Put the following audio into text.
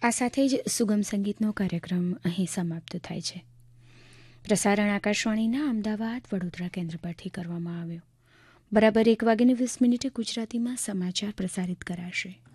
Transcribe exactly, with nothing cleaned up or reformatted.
આ સાથે જ સુગમ સંગીતનો કાર્યક્રમ અહીં સમાપ્ત થાય છે. પ્રસારણ આકાશવાણીના અમદાવાદ વડોદરા કેન્દ્ર પરથી કરવામાં આવ્યું. બરાબર એક વાગ્યાની વીસ મિનિટે ગુજરાતીમાં સમાચાર પ્રસારિત કરાશે.